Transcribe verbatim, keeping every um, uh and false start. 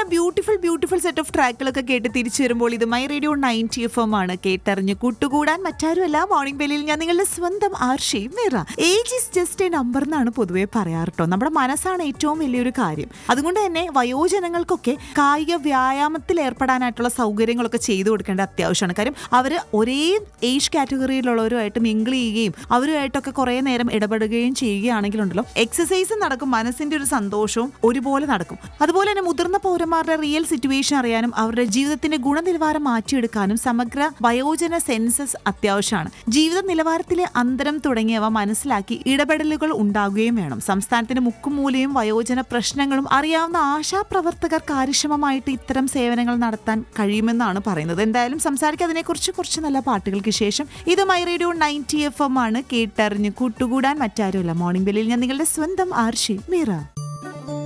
നല്ല beautiful beautiful set of ട്രാക്കുകളൊക്കെ കേട്ട് തിരിച്ചു വരുമ്പോൾ ഇത് my radio ninety F M ആണ്. കേട്ടറിഞ്ഞ് കൂട്ടുകൂടാൻ മറ്റാരുമല്ല, മോർണിംഗ് ബെല്ലിൽ ഞാൻ നിങ്ങളുടെ സ്വന്തം ആർഷയും Meera. Age is just A number എന്നാണ് പൊതുവെ പറയാറുട്ടോ. നമ്മുടെ മനസ്സാണ് ഏറ്റവും വലിയൊരു കാര്യം. അതുകൊണ്ട് തന്നെ വയോജനങ്ങൾക്കൊക്കെ കായിക വ്യായാമത്തിൽ ഏർപ്പെടാനായിട്ടുള്ള സൗകര്യങ്ങളൊക്കെ ചെയ്തു കൊടുക്കേണ്ട അത്യാവശ്യമാണ്. കാര്യം അവർ ഒരേ ഏജ് കാറ്റഗറിയിലുള്ളവരുമായിട്ട് മിങ്കിൾ ചെയ്യുകയും അവരുമായിട്ടൊക്കെ കുറേ നേരം ഇടപെടുകയും ചെയ്യുകയാണെങ്കിലുണ്ടല്ലോ, എക്സസൈസ് നടക്കും, മനസ്സിന്റെ ഒരു സന്തോഷവും ഒരുപോലെ നടക്കും. അതുപോലെ തന്നെ മുതിർന്ന പൗരന്മാരുടെ റിയൽ സിറ്റുവേഷൻ അറിയാനും അവരുടെ ജീവിതത്തിന്റെ ഗുണനിലവാരം മാറ്റിയെടുക്കാനും സമഗ്ര വയോജന സെൻസസ് അത്യാവശ്യമാണ്. ജീവിത നിലവാരത്തിലെ അന്തരം തുടങ്ങിയവ മനസ്സിലാക്കി ഇടപെടലുകൾ ഉണ്ടാകുകയും വേണം. സംസ്ഥാനത്തിന്റെ മുക്കുമൂലയും വയോജന പ്രശ്നങ്ങളും അറിയാവുന്ന ആശാപ്രവർത്തകർ കാര്യക്ഷമമായിട്ട് ഇത്തരം സേവനങ്ങൾ നടത്താൻ കഴിയുമെന്നാണ് പറയുന്നത്. എന്തായാലും സംസാരിക്കുക അതിനെക്കുറിച്ച് കുറച്ച് നല്ല പാട്ടുകൾക്ക് ശേഷം. ഇത് my radio ninety F M ആണ്. കേട്ടറിഞ്ഞ് കൂട്ടുകൂടാൻ മറ്റാരുമല്ല, മോർണിംഗ് ബെല്ലിൽ ഞാൻ നിങ്ങളുടെ സ്വന്തം ആർഷി മീറ.